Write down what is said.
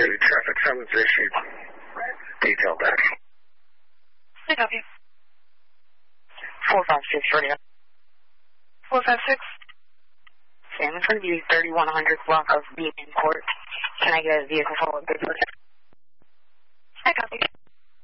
traffic summons issued. Detail back. I copy. 456 radio. 456. Salmon for you, 3100 block of Beacon Court. Can I get a vehicle forward? I copy.